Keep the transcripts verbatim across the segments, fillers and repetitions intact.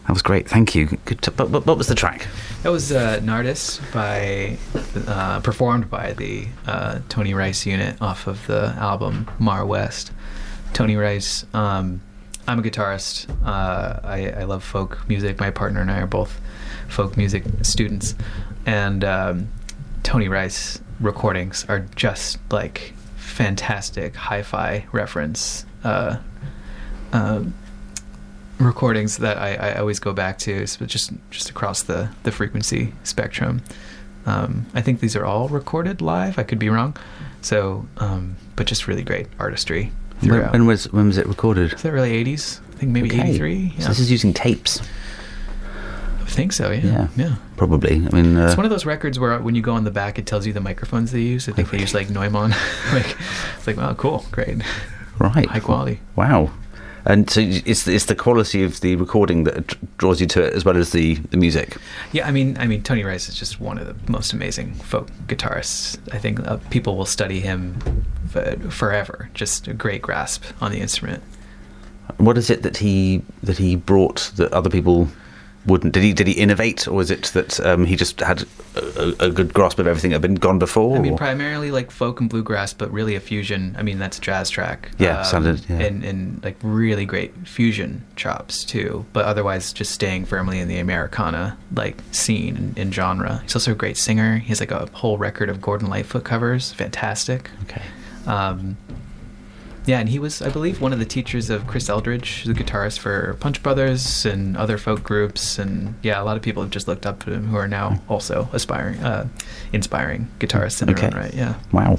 That was great. Thank you. Good. T- but, but what was the track? That was uh, Nardis by uh, performed by the uh, Tony Rice unit off of the album Mar West. Tony Rice. Um, I'm a guitarist. Uh, I, I love folk music. My partner and I are both folk music students, and um, Tony Rice recordings are just like fantastic hi-fi reference uh, uh, recordings that I, I always go back to, so just just across the, the frequency spectrum. Um, I think these are all recorded live. I could be wrong. So, um, but just really great artistry throughout. When, when was when was it recorded? Is that really eighties? I think maybe Okay. eighty-three. Yeah. So this is using tapes. I think so. Yeah. Yeah. Yeah. Probably. I mean, uh, It's one of those records where when you go on the back, it tells you the microphones they use. I think they use like Neumann. like, it's like, wow, cool, great, right. high quality. Wow. And so it's it's the quality of the recording that draws you to it as well as the, the music. Yeah, I mean, I mean, Tony Rice is just one of the most amazing folk guitarists. I think uh, people will study him f- forever. Just a great grasp on the instrument. What is it that he that he brought that other people wouldn't? Did he did he innovate, or is it that um, he just had a, a good grasp of everything that had been gone before? I mean, or? primarily like folk and bluegrass, but really a fusion. I mean, that's a jazz track. Yeah, sounded, yeah. And, and like really great fusion chops too, but otherwise just staying firmly in the Americana like scene and, and genre. He's also a great singer. He has like a whole record of Gordon Lightfoot covers. Fantastic. Okay. Um, yeah, and he was, I believe, one of the teachers of Chris Eldridge, the guitarist for Punch Brothers and other folk groups. And yeah, a lot of people have just looked up to him who are now also aspiring, uh, inspiring guitarists in their Okay. own right. Yeah. Wow.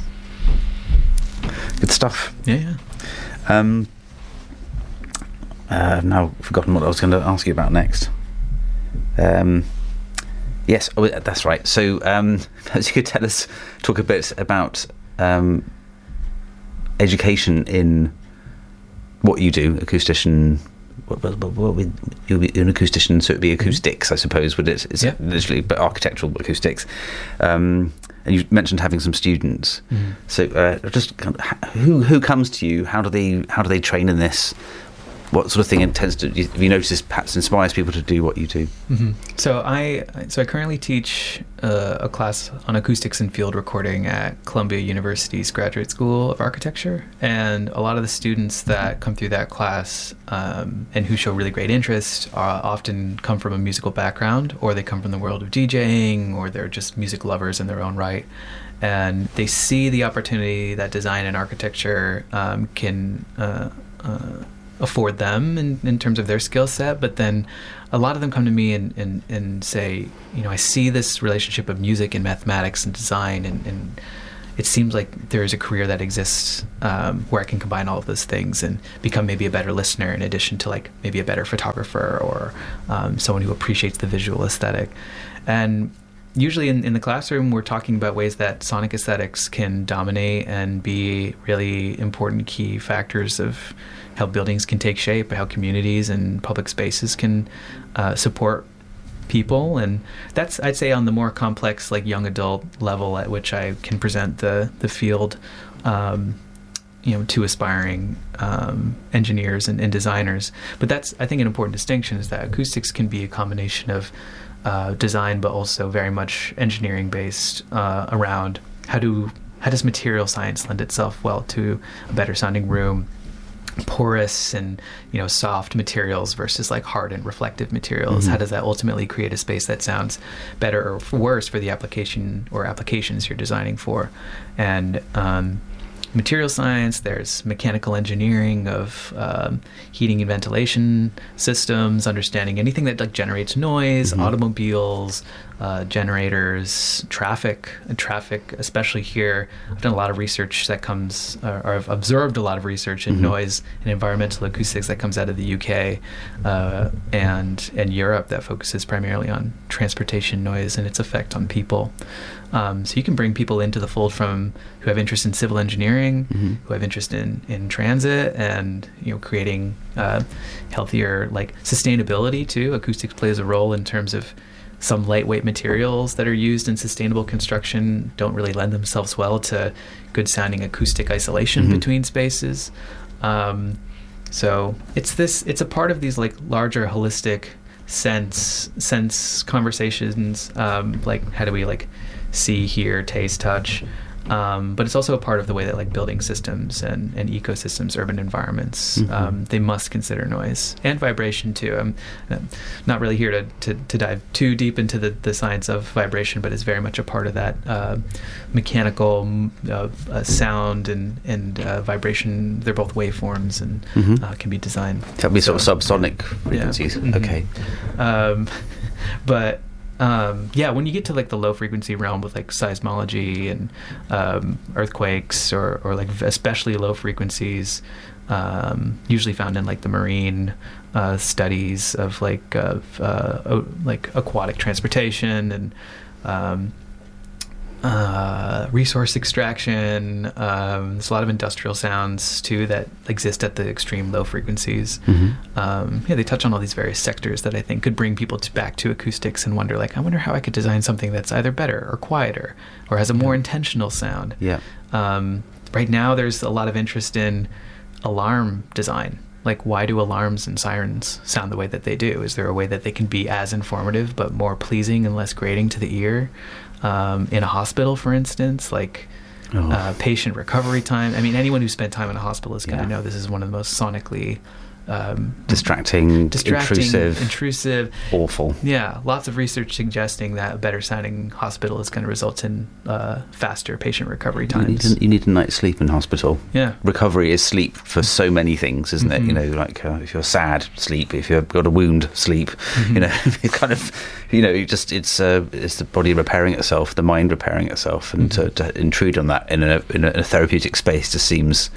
Good stuff. Yeah, yeah. Um, uh, I've now forgotten what I was going to ask you about next. Um, yes, oh, that's right. So, um, as you could tell us, talk a bit about um, education in what you do, acoustician. What, what, what, what would you'll be an acoustician, so it'd be acoustics, I suppose, would it? It's Yeah. literally, but architectural acoustics. Um, and you mentioned having some students. Mm-hmm. So, uh, just kind of, who who comes to you? How do they how do they train in this? What sort of thing it tends to? Have you noticed perhaps inspires people to do what you do? Mm-hmm. So I so I currently teach uh, a class on acoustics and field recording at Columbia University's Graduate School of Architecture, and a lot of the students that come through that class um, and who show really great interest are often come from a musical background, or they come from the world of DJing, or they're just music lovers in their own right, and they see the opportunity that design and architecture um, can. Uh, uh, afford them in, in terms of their skill set, but then a lot of them come to me and, and, and say, you know, I see this relationship of music and mathematics and design, and, and it seems like there is a career that exists um, where I can combine all of those things and become maybe a better listener in addition to like maybe a better photographer or um, someone who appreciates the visual aesthetic. And usually in, in the classroom, we're talking about ways that sonic aesthetics can dominate and be really important key factors of how buildings can take shape, how communities and public spaces can uh, support people. And that's, I'd say, on the more complex, like young adult level at which I can present the, the field, um, you know, to aspiring um, engineers and, and designers. But that's, I think, an important distinction is that acoustics can be a combination of uh, design, but also very much engineering based uh, around how do how does material science lend itself well to a better sounding room, porous and, you know, soft materials versus like hard and reflective materials. Mm-hmm. How does that ultimately create a space that sounds better or worse for the application or applications you're designing for? And um, material science, there's mechanical engineering of um, heating and ventilation systems, understanding anything that like generates noise, mm-hmm. automobiles, uh, generators, traffic, and traffic, especially here. I've done a lot of research that comes, or, or I've observed a lot of research in mm-hmm. noise and environmental acoustics that comes out of the U K uh, and and Europe that focuses primarily on transportation noise and its effect on people. Um, so you can bring people into the fold from who have interest in civil engineering, mm-hmm. who have interest in, in transit, and, you know, creating uh, healthier, like, sustainability too. Acoustics plays a role in terms of some lightweight materials that are used in sustainable construction don't really lend themselves well to good sounding acoustic isolation mm-hmm. between spaces. Um, so it's this, it's a part of these like larger holistic sense sense conversations, um, like how do we like see, hear, taste, touch. Um, but it's also a part of the way that like building systems and, and ecosystems, urban environments, mm-hmm. um, they must consider noise and vibration too. I'm, I'm not really here to, to, to dive too deep into the, the science of vibration, but it's very much a part of that uh, mechanical uh, uh, sound and, and uh, vibration. They're both waveforms and mm-hmm. uh, can be designed. That would be so, sort of subsonic frequencies. Yeah. Mm-hmm. Okay. Um, but Um, yeah, when you get to like the low frequency realm with like seismology and um, earthquakes or, or like especially low frequencies, um, usually found in like the marine uh, studies of like of uh, o- like aquatic transportation and um, uh, resource extraction. Um, there's a lot of industrial sounds too that exist at the extreme low frequencies. Mm-hmm. Um, yeah, they touch on all these various sectors that I think could bring people to back to acoustics and wonder, like, I wonder how I could design something that's either better or quieter or has a more intentional sound. Yeah. Um, right now, there's a lot of interest in alarm design. Like, why do alarms and sirens sound the way that they do? Is there a way that they can be as informative but more pleasing and less grating to the ear? Um, in a hospital, for instance, like oh. uh, patient recovery time. I mean, anyone who spent time in a hospital is going to yeah. know this is one of the most sonically um, distracting, distracting, intrusive, intrusive, awful. Yeah, lots of research suggesting that a better sounding hospital is going to result in uh, faster patient recovery times. You need, a, you need a night's sleep in hospital. Yeah, recovery is sleep for so many things, isn't mm-hmm. it? You know, like uh, if you're sad, sleep. If you've got a wound, sleep. Mm-hmm. You know, it kind of, you know, you just it's uh, it's the body repairing itself, the mind repairing itself, and mm-hmm. to, to intrude on that in a in a, in a therapeutic space just seems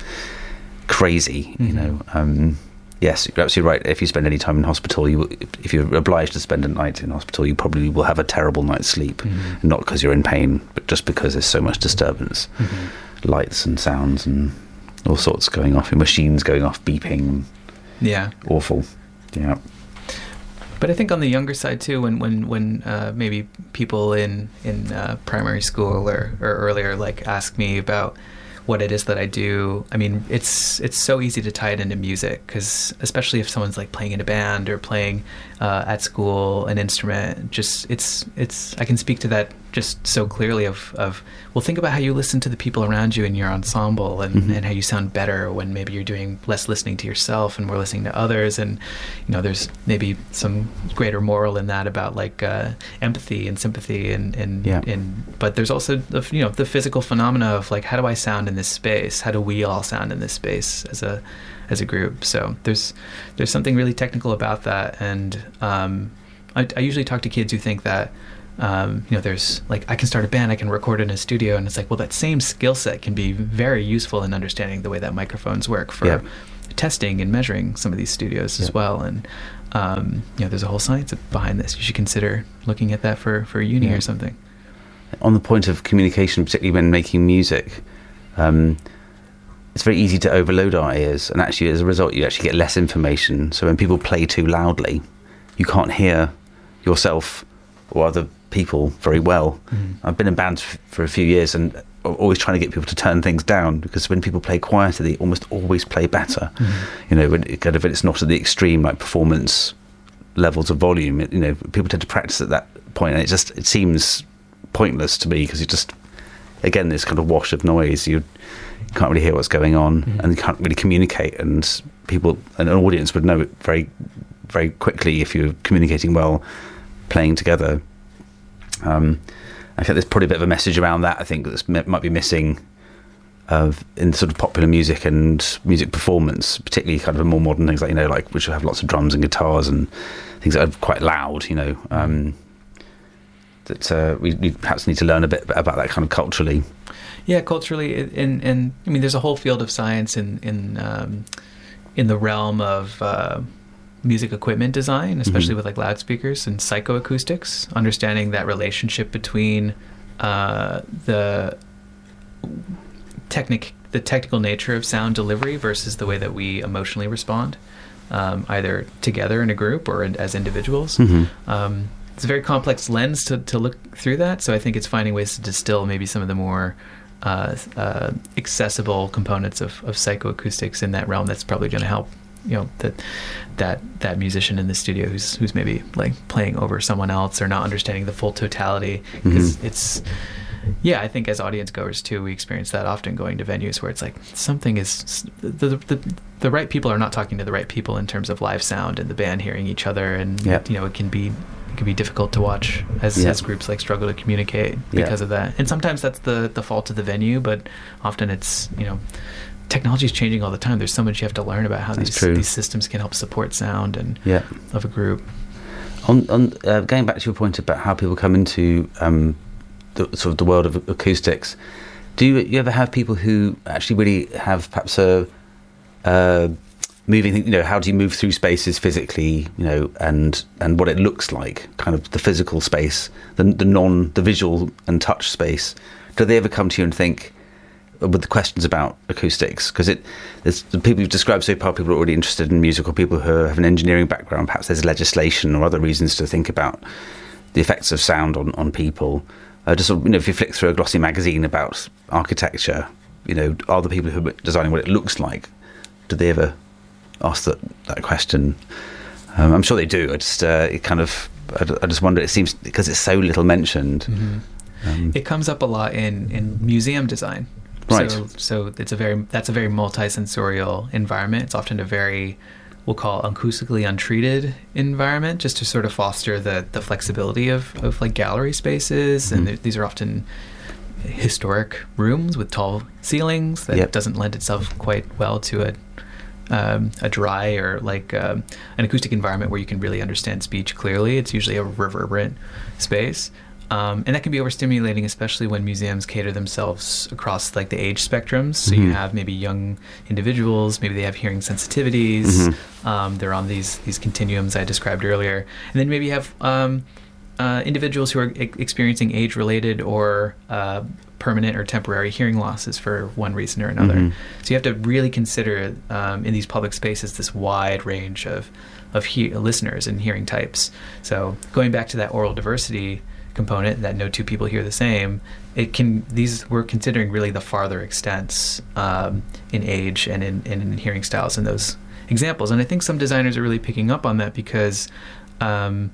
crazy. Mm-hmm. You know. Um, Yes, you're absolutely right. If you spend any time in hospital, you if you're obliged to spend a night in hospital, you probably will have a terrible night's sleep. Mm-hmm. Not because you're in pain, but just because there's so much disturbance, mm-hmm. lights and sounds and all sorts going off, and machines going off, beeping. Yeah, awful. Yeah. But I think on the younger side too, when when when uh, maybe people in in uh, primary school or, or earlier like ask me about what it is that I do. I mean, it's it's so easy to tie it into music, because especially if someone's like playing in a band or playing uh, at school an instrument, just it's it's I can speak to that just so clearly of, of well, think about how you listen to the people around you in your ensemble, and, mm-hmm. and how you sound better when maybe you're doing less listening to yourself and more listening to others. And you know, there's maybe some greater moral in that about like uh, empathy and sympathy and and, yeah. and but there's also the, you know, the physical phenomena of like, how do I sound in this space? How do we all sound in this space as a as a group? So there's there's something really technical about that. And um, I, I usually talk to kids who think that Um, you know, there's like, I can start a band, I can record in a studio, and it's like, well, that same skill set can be very useful in understanding the way that microphones work for yeah. testing and measuring some of these studios yeah. as well. And um, you know, there's a whole science behind this. You should consider looking at that for for a uni yeah. or something. On the point of communication, particularly when making music, um, it's very easy to overload our ears, and actually, as a result, you actually get less information. So when people play too loudly, you can't hear yourself or other people very well. Mm. I've been in bands f- for a few years, and always trying to get people to turn things down, because when people play quieter, they almost always play better. Mm. You know, when it, kind of, it's not at the extreme like performance levels of volume. It, you know, people tend to practice at that point, and it just it seems pointless to me, because you just again this kind of wash of noise. You can't really hear what's going on, mm. and you can't really communicate. And people, and an audience would know it very, very quickly if you're communicating well, playing together. Um, I think there's probably a bit of a message around that. I think that might be missing uh, in sort of popular music and music performance, particularly kind of more modern things like, you know, like which have lots of drums and guitars and things that are quite loud, you know. Um, that uh, we, we perhaps need to learn a bit about that kind of culturally. Yeah, culturally, and and I mean, there's a whole field of science in in um, in the realm of Uh, music equipment design, especially mm-hmm. with like loudspeakers and psychoacoustics, understanding that relationship between uh, the technic the technical nature of sound delivery versus the way that we emotionally respond, um, either together in a group or in, as individuals. Mm-hmm. Um, it's a very complex lens to, to look through that, so I think it's finding ways to distill maybe some of the more uh, uh, accessible components of, of psychoacoustics in that realm that's probably going to help you know, that that that musician in the studio who's who's maybe like playing over someone else or not understanding the full totality, because mm-hmm. it's yeah I think as audience goers too, we experience that often going to venues where it's like something is the the, the the right people are not talking to the right people in terms of live sound and the band hearing each other, and yep. you know, it can be it can be difficult to watch as, yep. as groups like struggle to communicate because yep. of that. And sometimes that's the the fault of the venue, but often it's, you know, technology is changing all the time. There's so much you have to learn about how these, these systems can help support sound and yeah. of a group. On, on uh, going back to your point about how people come into um, the sort of the world of acoustics, do you, you ever have people who actually really have perhaps a uh, moving, you know, how do you move through spaces physically, you know, and and what it looks like, kind of the physical space, the the non, the visual and touch space? Do they ever come to you and think, with the questions about acoustics, because it there's the people you've described so far, people are already interested in music, or people who have an engineering background, perhaps there's legislation or other reasons to think about the effects of sound on, on people. Uh, just, you know, if you flick through a glossy magazine about architecture, you know, are the people who are designing what it looks like, do they ever ask that, that question? Um, I'm sure they do. I just uh, it kind of I, I just wonder, it seems, because it's so little mentioned. Mm-hmm. um, it comes up a lot in, in museum design. Right. So, so it's a very that's a very multi-sensorial environment. It's often a very, we'll call acoustically untreated environment, just to sort of foster the the flexibility of, of like gallery spaces. Mm-hmm. And these are often historic rooms with tall ceilings that yep. doesn't lend itself quite well to a um, a dry or like um, an acoustic environment where you can really understand speech clearly. It's usually a reverberant space. Um, and that can be overstimulating, especially when museums cater themselves across like the age spectrums. So mm-hmm. you have maybe young individuals, maybe they have hearing sensitivities. Mm-hmm. Um, they're on these these continuums I described earlier. And then maybe you have um, uh, individuals who are e- experiencing age-related or uh, permanent or temporary hearing losses for one reason or another. Mm-hmm. So you have to really consider um, in these public spaces this wide range of, of he- listeners and hearing types. So going back to that oral diversity component, that no two people hear the same, it can these we're considering really the farther extents um, in age and in, and in hearing styles in those examples. And I think some designers are really picking up on that, because um,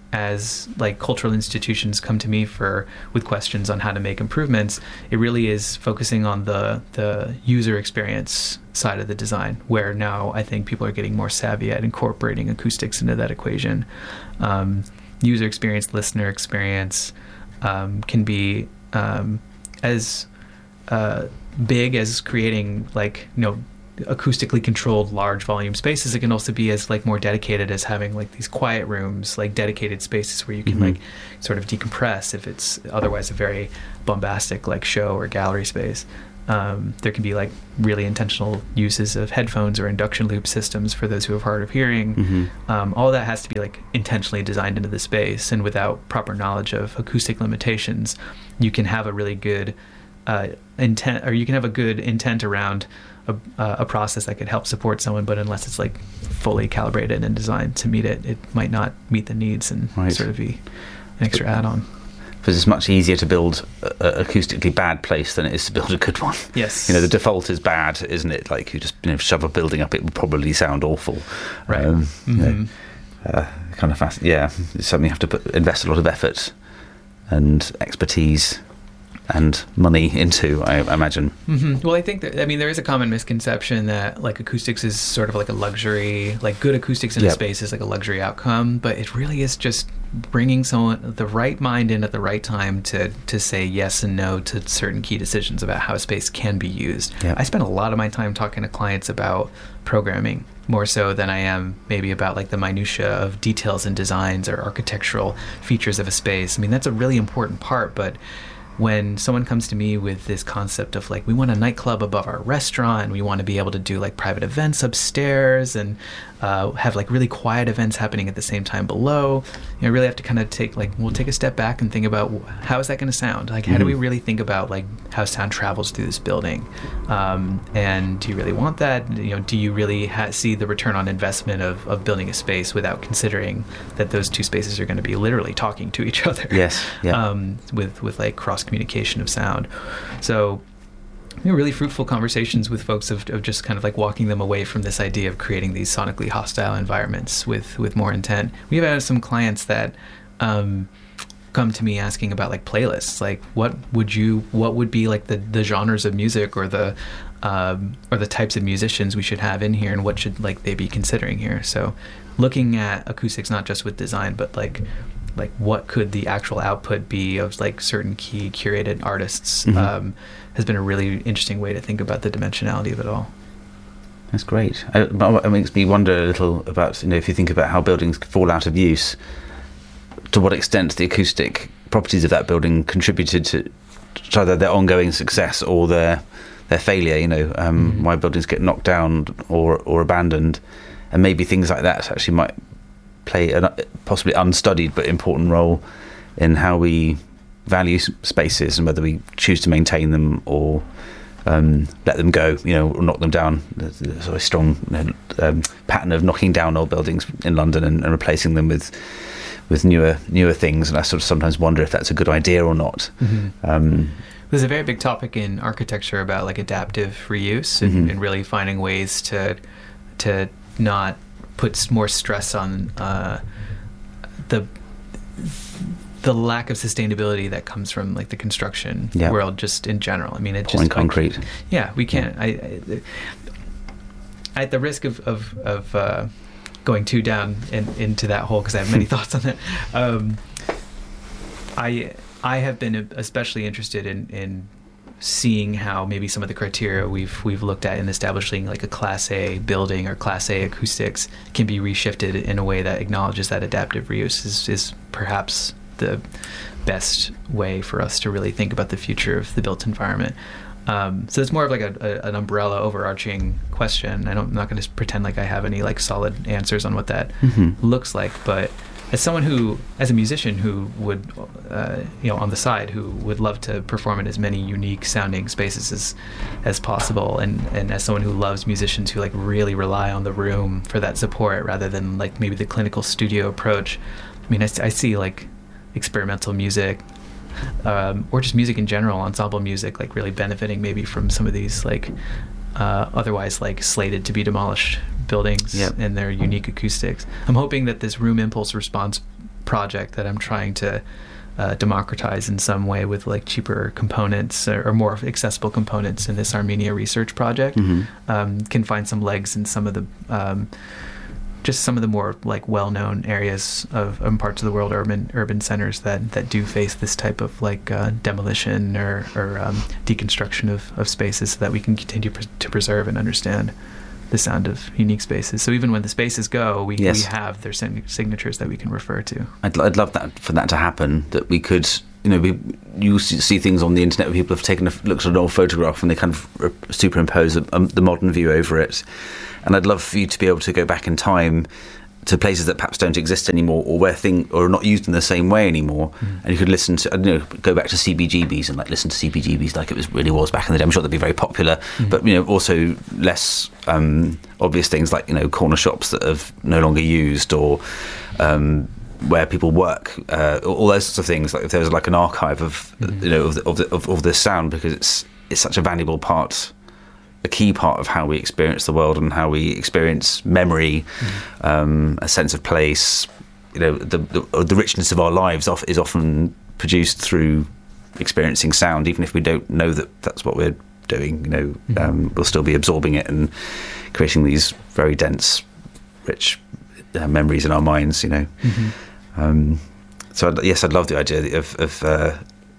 as like cultural institutions come to me for with questions on how to make improvements, it really is focusing on the the user experience side of the design, where now I think people are getting more savvy at incorporating acoustics into that equation. Um, user experience, listener experience um, can be um, as uh, big as creating like, you know, acoustically controlled large volume spaces. It can also be as like more dedicated as having like these quiet rooms, like dedicated spaces where you can mm-hmm. like sort of decompress if it's otherwise a very bombastic like show or gallery space. Um, there can be like really intentional uses of headphones or induction loop systems for those who have hard of hearing. Mm-hmm. Um, all of that has to be like intentionally designed into the space, and without proper knowledge of acoustic limitations, you can have a really good uh, intent, or you can have a good intent around a, uh, a process that could help support someone, but unless it's like fully calibrated and designed to meet it, it might not meet the needs and right. sort of be an extra add-on. Because it's much easier to build an acoustically bad place than it is to build a good one. Yes. You know, the default is bad, isn't it? Like, you just, you know, shove a building up, it will probably sound awful. Right. Um, mm-hmm. you know, uh, kind of fast. Yeah, it's something you have to put, invest a lot of effort and expertise and money into, I, I imagine. Mm-hmm. Well, I think that, I mean, there is a common misconception that like acoustics is sort of like a luxury, like good acoustics in yep. a space is like a luxury outcome, but it really is just bringing someone, the right mind in at the right time to to say yes and no to certain key decisions about how a space can be used. Yep. I spend a lot of my time talking to clients about programming, more so than I am maybe about like the minutia of details and designs or architectural features of a space. I mean, that's a really important part, but when someone comes to me with this concept of like, we want a nightclub above our restaurant, we want to be able to do like private events upstairs and uh, have like really quiet events happening at the same time below, you know, really have to kind of take like, we'll take a step back and think about how is that going to sound? Like, how mm-hmm. do we really think about like how sound travels through this building? Um, and do you really want that? You know, do you really ha- see the return on investment of, of building a space without considering that those two spaces are going to be literally talking to each other? Yes. Yeah. Um, with, with like cross communication of sound. So you know, really fruitful conversations with folks of, of just kind of like walking them away from this idea of creating these sonically hostile environments with, with more intent. We've had some clients that um, come to me asking about like playlists, like what would you, what would be like the, the genres of music or the um, or the types of musicians we should have in here, and what should like they be considering here. So looking at acoustics not just with design, but like like what could the actual output be of like certain key curated artists, mm-hmm. um, has been a really interesting way to think about the dimensionality of it all. That's great. It makes me wonder a little about, you know, if you think about how buildings fall out of use, to what extent the acoustic properties of that building contributed to, to either their ongoing success or their their failure, you know, um, mm-hmm. why buildings get knocked down or, or abandoned. And maybe things like that actually might play a possibly unstudied but important role in how we value spaces and whether we choose to maintain them or um, let them go, you know, or knock them down. There's a sort of strong um, pattern of knocking down old buildings in London and, and replacing them with with newer newer things. And I sort of sometimes wonder if that's a good idea or not. Mm-hmm. Um, There's a very big topic in architecture about like adaptive reuse and, mm-hmm. and really finding ways to to not put more stress on uh, the the lack of sustainability that comes from like the construction yeah. world just in general. I mean, it pouring just concrete. Like, yeah, we can't. I, I, at the risk of of, of uh, going too down in, into that hole because I have many thoughts on that. Um, I. I have been especially interested in, in seeing how maybe some of the criteria we've we've looked at in establishing like a Class A building or Class A acoustics can be reshifted in a way that acknowledges that adaptive reuse is, is perhaps the best way for us to really think about the future of the built environment. Um, so it's more of like a, a, an umbrella overarching question. I don't, I'm not going to pretend like I have any like solid answers on what that mm-hmm. looks like, but as someone who, as a musician who would, uh, you know, on the side, who would love to perform in as many unique sounding spaces as, as possible, and, and as someone who loves musicians who like really rely on the room for that support rather than like maybe the clinical studio approach. I mean, I, I see like experimental music, um, or just music in general, ensemble music, like really benefiting maybe from some of these like uh, otherwise like slated to be demolished buildings yep. and their unique acoustics. I'm hoping that this room impulse response project that I'm trying to uh, democratize in some way with like cheaper components or, or more accessible components in this Armenia research project mm-hmm. um, can find some legs in some of the um, just some of the more like well-known areas of um, parts of the world, urban urban centers that that do face this type of like uh, demolition or, or um, deconstruction of, of spaces, so that we can continue pres- to preserve and understand the sound of unique spaces. So even when the spaces go, we, yes. we have their sign- signatures that we can refer to. I'd, I'd love that for that to happen, that we could, you know, we, you see things on the internet where people have taken a, looked at an old photograph and they kind of re- superimpose a, um, the modern view over it. And I'd love for you to be able to go back in time to places that perhaps don't exist anymore, or where thing or are not used in the same way anymore, mm. and you could listen to, I don't know, go back to C B G Bs and like listen to C B G Bs like it was really was back in the day. I'm sure they'd be very popular, mm. but you know, also less um, obvious things like, you know, corner shops that have no longer used, or um, where people work, uh, all those sorts of things. Like if there was like an archive of mm. you know of, the, of, the, of of this sound, because it's it's such a valuable part, a key part of how we experience the world and how we experience memory, mm. um, a sense of place. You know, the, the the richness of our lives off, is often produced through experiencing sound, even if we don't know that that's what we're doing. You know, mm. um, we'll still be absorbing it and creating these very dense, rich uh, memories in our minds. You know, mm-hmm. um, so I'd, yes, I'd love the idea of, of uh,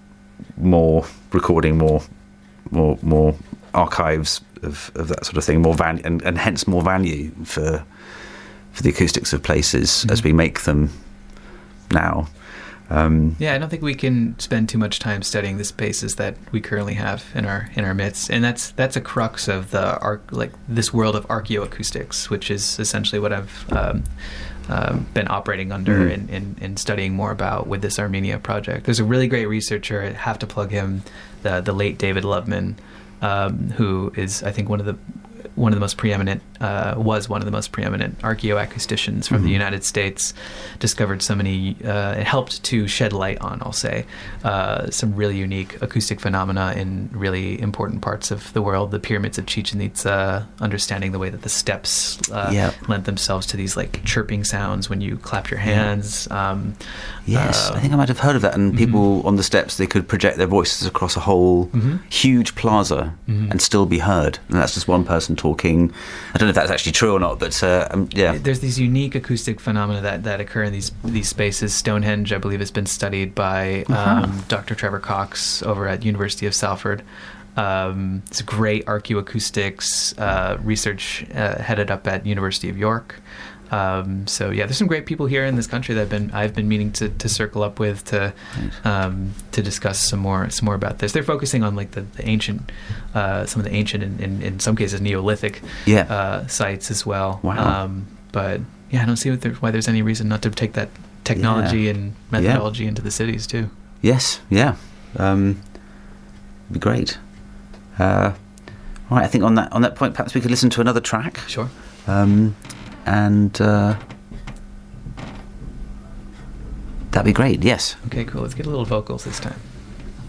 more recording, more, more, more archives of, of that sort of thing, more value, and, and hence more value for for the acoustics of places mm-hmm. as we make them now. Um, yeah, I don't think we can spend too much time studying the spaces that we currently have in our in our midst, and that's that's a crux of the arc, like this world of archaeoacoustics, which is essentially what I've um, um, been operating under mm-hmm. and, and, and studying more about with this Armenia project. There's a really great researcher, I have to plug him, the the late David Loveman, Um, who is, I think, one of the one of the most preeminent uh, was one of the most preeminent archaeoacousticians from mm-hmm. the United States, discovered so many, uh, it helped to shed light on, I'll say, uh, some really unique acoustic phenomena in really important parts of the world. The pyramids of Chichen Itza, understanding the way that the steps uh, yep. lent themselves to these like chirping sounds when you clapped your hands. Yeah. Um, yes, uh, I think I might have heard of that. And people mm-hmm. on the steps, they could project their voices across a whole mm-hmm. huge plaza mm-hmm. and still be heard. And that's just one person talking. I don't know if that's actually true or not, but uh, um, yeah. There's these unique acoustic phenomena that, that occur in these these spaces. Stonehenge, I believe, has been studied by um, uh-huh. Doctor Trevor Cox over at University of Salford. Um, it's great archaeoacoustics uh, research uh, headed up at University of York. Um, so yeah, there's some great people here in this country that I've been I've been meaning to, to circle up with to um, to discuss some more some more about this. They're focusing on like the, the ancient, uh, some of the ancient and in, in some cases Neolithic yeah. uh, sites as well. Wow. Um, but yeah, I don't see what there, why there's any reason not to take that technology yeah. and methodology yeah. into the cities too. Yes, yeah, um, it'd be great. Uh, right, I think on that on that point, perhaps we could listen to another track. Sure. Um, and uh, that'd be great. Yes. Okay, cool. Let's get a little vocals this time.